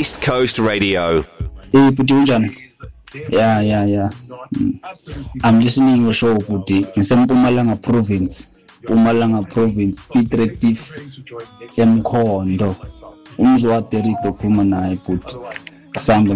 East Coast Radio. Hey, Puti unjani? Yeah. I'm listening your show, Puti. Ngisempumalanga province. Mpumalanga province, Piet Retief eMkhondo. Umzwa Derek okhuluma naye Puti. Samba